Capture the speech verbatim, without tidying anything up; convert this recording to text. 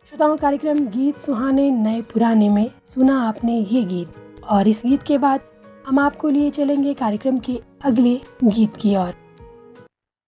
श्रोताओं, कार्यक्रम गीत सुहाने नए पुराने में सुना आपने ये गीत, और इस गीत के बाद हम आपको लिए चलेंगे कार्यक्रम के अगले गीत की ओर।